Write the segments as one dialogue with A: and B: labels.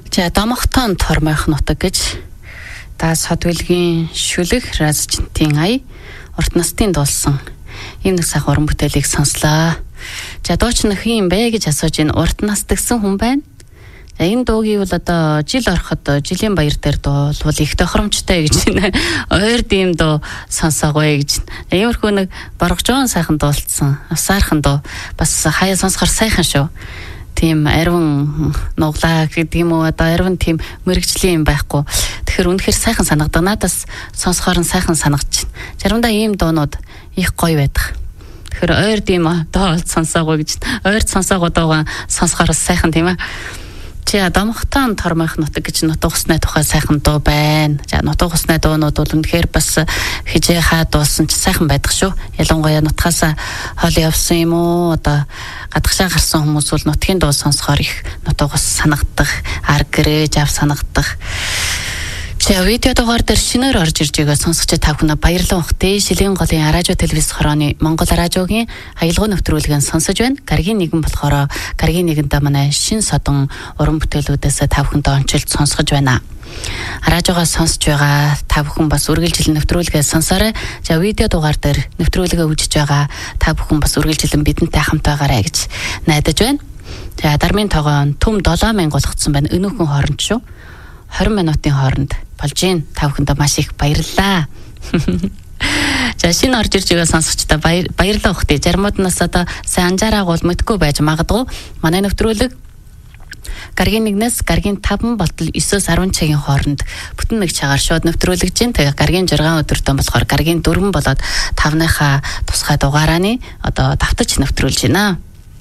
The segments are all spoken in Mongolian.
A: За домогтон тормойх нутаг гэж та содвилгийн шүлэг разжинтын ая урт настын дуулсан ийм нэг сайхан уран бүтээлийг сонслоо. За дууч нөх юм бэ гэж асууж ин урт нас тгсэн хүн байна. За энэ дуугийг бол одоо жил ороход жилийн баяр дээр дуулвал их тохиромжтой гэж байна. Ойр дийм дуу сонсоогоё гэж. Иймэрхүү нэг боргожоон сайхан дуулсан. Авсаархан дуу бас хаяа сонсохоор сайхан шүү. Тийм арвин нуглаа гэдэг юм уу одоо арвин тийм мэрэгжлийн юм байхгүй. Тэгэхээр үнэхээр сайхан санагдаг. Надаас сонсохоор нь сайхан санагдаж байна. Заримдаа ийм дуунууд их гоё байдаг. Тэгэхээр ойр дийм дуу сонсоогоо гэж. Ойрд сонсоогоо дуугаа сонсохоор сайхан тийм ээ. Чи домогтон тормойх нутаг гэж нутаг усны тухай сайхан дуу байна. За нутаг усны дуунууд бол үнэхээр бас хижээ хаа дуусан ч сайхан байдаг шүү. Ялангуяа нутгаас хол явсан юм уу одоо гадагшаа гарсан хүмүүс бол нутгийн дуу сонсохоор их нутаг ус санагдах, арг гэрэж ав санагдах. За видео дугаар дээр шинээр орж ирж байгаа сонсогч та бүхэн баярлалаа ухтээ. Шилийн голын радио телевиз хорооны Монгол радиогийн аялал нэвтрүүлгийг сонсож байна. Гаргийн нэгэн болохоор гаргийн нэгэндээ манай шин содон уран бүтээлүүдээс та бүхэндээ онцолж сонсгож байна. Радиогоо сонсож байгаа та бүхэн бас үргэлжлэн нэвтрүүлгээ сонсоорой. За видео дугаар дээр нэвтрүүлгээ үзэж байгаа та бүхэн бас үргэлжлэн бидэнтэй хамт байгаарай гэж найдаж байна. За дармын тоогоо төм 7000 болгоцсон байна. Өнөөхөн хооронд шүү. 20 минутын хооронд болж гин та бүхэндээ маш их баярлалаа. За шинэ орж ирж байгаа сонсогчдаа баярлалаа ухтээ. Заримуднаас одоо сайн анжаараагүй бол мэдгүй байж магадгүй. Манай нэвтрүүлэг гаргийн 1-ээс гаргийн 5 болтол 9-өөс 10 цагийн хооронд бүтэн нэг цагаар шууд нэвтрүүлэгж гин. Тэгээ гаргийн 6 өдөртөө болохоор гаргийн 4 болоод 5-ныхаа тусгай дугаарааны одоо давтаж нэвтрүүлж байна.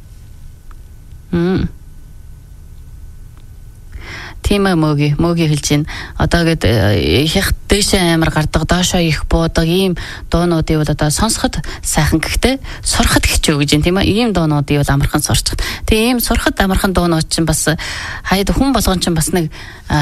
A: Тийм мөги хэлж байна. Одоо гээд их дэшээ амар гардаг, доошоо их буудаг ийм дуунуудыг бол одоо сонсоход сайхан гэхдээ сурахад хэцүү гэж юм тийм ээ. Ийм дуунуудыг бол амархан сурчих. Тэгээ ийм сурахад амархан дуунууд чинь бас хаяад хүн болгон чинь бас нэг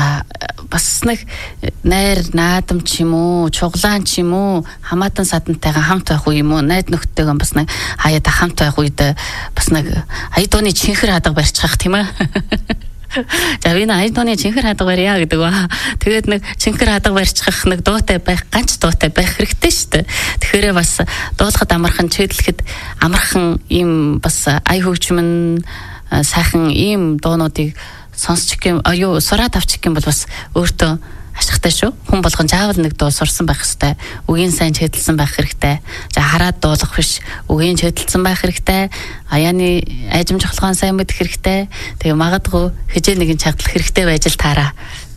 A: найр наадам ч юм уу, чуглаан ч юм уу, хамаатан садантайгаа хамт байх уу юм уу, найд нөхдөйгөө бас нэг хаяад хамт байх үед бас нэг ая дууны чихэр хадаг барьчих тийм ээ. За би ая дууны чихэр хадаг барья гэдэг ба. Тэгээд нэг чихэр хадаг барьчих нэг дуутай байх, ганц дуутай байх хэрэгтэй шүү дээ. Тэгэхээр бас дуулахад амархан, чийдлэхэд амархан ийм бас ая хөгжмөн сайхан ийм дуунуудыг сонсчих юм сураад авчих юм бол бас өөртөө ашигтай шүү. Хүн болгон заавал нэг дуу сурсан байх хэрэгтэй. Үгийн сайн чэдэлсэн байх хэрэгтэй. За хараад дуулах биш. Үгийн чэдэлсэн байх хэрэгтэй. Аяаны айжим жохлогоон сайн мэдэх хэрэгтэй. Тэгээ магадгүй хижээ нэгэн чагдах хэрэгтэй байж л таараа.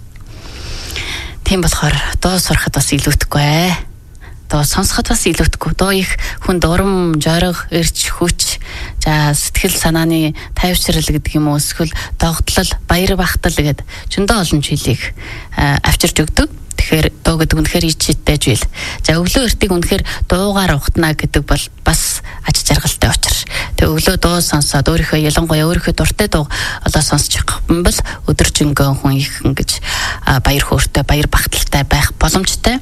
A: Тийм болохоор дуу сурахад бас илүүтэхгүй. Дуу сонсоход бас илүүтэхгүй. Дуу их хүнд урам, зориг, эрч, хүч, за сэтгэл санааны тайвшрал гэдэг юм уу, эсвэл догтлол, баяр бахтал гэдэг зөндөө олон зүйлийг авчирч өгдөг. Тэгэхээр дуу гэдэг үнэхээр ичээдтэй зүйл. За өглөө эртийг үнэхээр дуугаар ухтана гэдэг бол бас ач жаргалтай учир. Тэгээ өглөө дуу сонсоод өөрийнхөө ялангуяа өөрийнхөө дуртай дуу олоо сонсчих юм бол өдөржингөө хүн их ингэж баяр хөөртэй, баяр бахталтай байх боломжтой.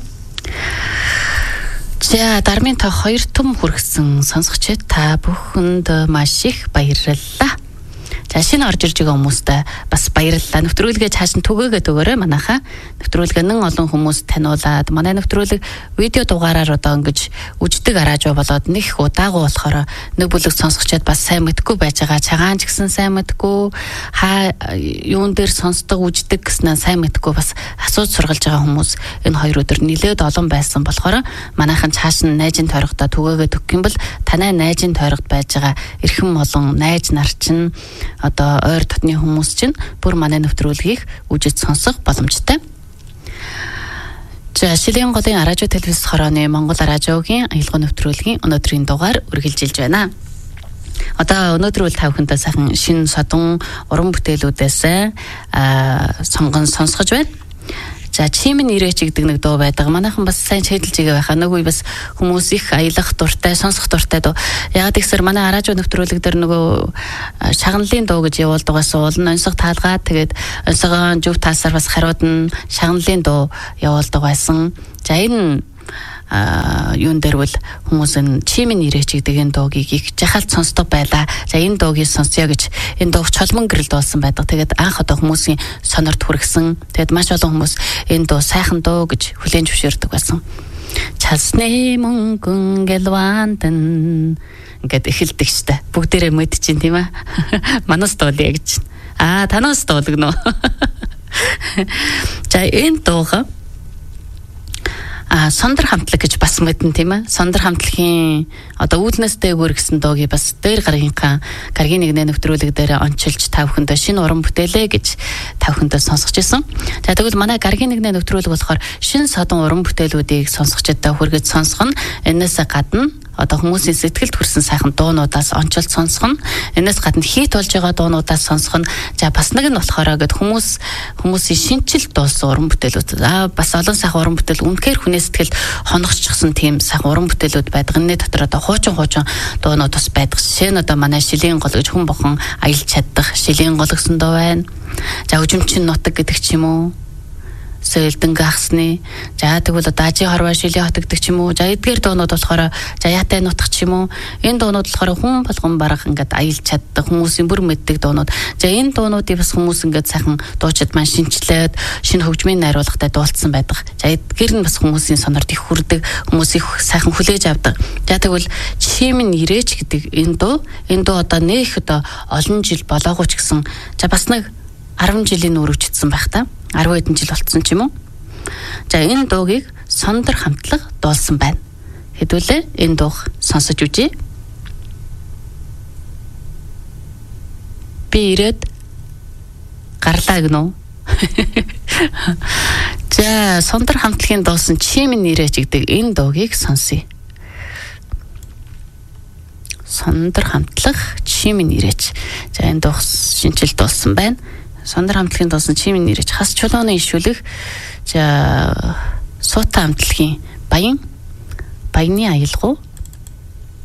A: За дармын та 2 түм хүргэсэн сонсогчид та бүхэнд маш их баярлалаа. За шинэ орж ирж байгаа хүмүүстээ бас баярлалаа. Нэвтрүүлгээ цааш нь түгээгээд өгөөрэй манайхаа. Нэвтрүүлгээ нэн олон хүмүүс таниулаад манай нэвтрүүлэг видео дугаараар одоо ингэж үждэг радио болоод нэг удаагүй болохоор нэг бүлэг сонсогчид бас сайн мэдгүй байж байгаа. Цагаан ч гэсэн сайн мэдгүй, юун дээр сонсдог үждэг гэснээ сайн мэдгүй бас асууж сургалж байгаа хүмүүс энэ 2 өдөр нэлээд олон байсан болохоор манайхан цааш нь найзын тойрогтой түгээгээд өгөх юм бол танай найзын тойрогт байж байгаа эрхэм олон найз нар чинь одоо ойр дотны хүмүүс чинь бүр манай нэвтрүүлгийг үжиж сонсох боломжтой. За Шилийн голын радио телевиз хорооны Монгол радиогийн аялал нэвтрүүлгийн өнөөдрийн дугаар үргэлжилж байна. Одоо өнөөдөр та бүхэндээ сайхан шин содон уран бүтээлүүдээс сонгон сонсгож байна. За чимэн ирээч гэдэг нэг дуу байдаг. Манайхан бас сайн чэдэлж байгаа байхаа. Нөгөө бас хүмүүс их аялах дуртай, сонсох дуртай дуу. Яг тэгсэр манай радио нэвтрүүлэг дээр нөгөө шагналын дуу гэж явуулдаг байсан. Уул нь онцгой таалгаад тэгээд онцгой зөв таасаар бас хариуд нь шагналын дуу явуулдаг байсан. За энэ юун дээр бол хүмүүс энэ чимийн нэрэж гэдэг энэ дуугийг их жахалт сонсдог байлаа. За энэ дуугийг сонсъё гэж энэ дууг чолмон гэрэл дуулсан байдаг. Тэгээд анх одоо хүмүүсийн сонорт хүргэсэн. Тэгээд маш олон хүмүүс энэ дуу сайхан дуу гэж хүлээн зөвшөөрдөг байсан. Часны мөнгөн гэлвантэн ингээд эхэлдэг штэ. Бүгдээрээ мэдчихин тийм ээ. Манаас дуулъя гэж. Танаас дуулгано. За энэ дууга сондар хамтлаг гэж бас мэдэн тийм ээ. Сондар хамтлагийн одоо үүлнээс дээгүүр гэсэн дуугийг бас дээр гаргийн нэгнээ нэвтрүүлэг дээр ончилж та бүхэндээ шинэ уран бүтээлээ гэж та бүхэндээ сонсгож ирсэн. За тэгвэл манай гаргийн нэгнээ нэвтрүүлэг болохоор шинэ содон уран бүтээлүүдийг сонсгочтой хүргэж сонсгоно. Энээс гадна одоо хүмүүсийн сэтгэлд хүрсэн сайхан дуунуудаас онцолж сонсгоно. Энээс гадна хийт болж байгаа дуунуудаас сонсгоно. За бас нэг нь болохоор гэд хүмүүсийн шинчил дуулсан уран бүтээлүүд. Бас олон сайхан уран бүтээл үнэхээр хүний сэтгэл хоногчсон тийм сайхан уран бүтээлүүд байдаг. Энэний дотор одоо хуучин дуунууд бас байдаг. Жишээ нь одоо манай шилийн гол гэж хүн бохон аялж чаддаг шилийн гол гэсэн дуу байна. За өжимчин нутаг гэдэг ч юм уу. Сэлдэн гахсны. За тэгвэл одоо ажи хорвоо шилийн хот гэдэг ч юм уу. За эдгээр дуунууд болохоор за яатай нутах ч юм уу. Энэ дуунууд болохоор хүн болгон барах ингээд аялж чаддаг хүмүүсийн бүр мэддэг дуунууд. За энэ дуунуудыг бас хүмүүс ингээд сайхан дуучид маань шинчлээд шинэ хөгжмийн найруулгатай дуулцсан байдаг. За эдгээр нь бас хүмүүсийн сонорт их хүрдэг, хүмүүсийг сайхан хүлээж авдаг. За тэгвэл чимийн ирээч гэдэг энэ дуу одоо нэх одоо олон жил болоогүй ч гэсэн за бас нэг 10 жилийн үргэлжлсэн байх та. 10 хэдэн жил болцсон ч юм уу. За энэ дуугийг сондар хамтлаг дуулсан байна. Хэдүүлээ энэ дууг сонсож үзье. Би ирээд гарлаа гэнэ үү? За сондар хамтлагийн дуулсан чимийн нэрэж гэдэг энэ дуугийг сонсъё. Сондар хамтлаг чимийн нэрэж. За энэ дуу шинжил дуулсан байна. Сондар хамтлагийн дуулсан чимийн нэрэж хас чулууны ишүүлэг. За суута хамтлагийн баяны аялгау